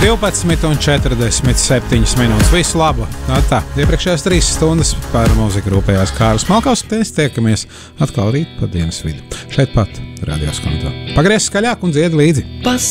12:47 minūtes. Visu labu! Tā, iepriekšējās 3 stundas par mūziku rūpējās Kārlis Malkaus. Mēs tiekamies atkal rīt pa dienas vidu. Šeit pat Radio Skonto. Pagriez skaļāk un dzied līdzi!